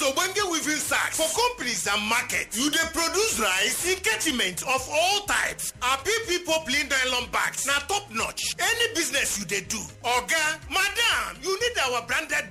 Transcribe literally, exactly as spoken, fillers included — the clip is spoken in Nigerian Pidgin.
ogbonge weaving sacks for companies and markets. You dey produce rice in catchment of all types. Happy people plain nylon bags na top notch. Any business you dey do, oga, madam, you need our branded